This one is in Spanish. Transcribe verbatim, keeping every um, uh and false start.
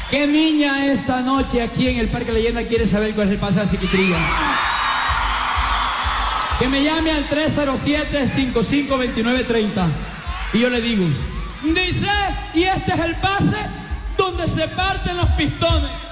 ¿Qué niña esta noche aquí en el Parque Leyenda quiere saber cuál es el pase de la psiquiatría? Que me llame al tres cero siete, cinco cinco dos nueve tres cero y yo le digo, dice, y este es el pase donde se parten los pistones.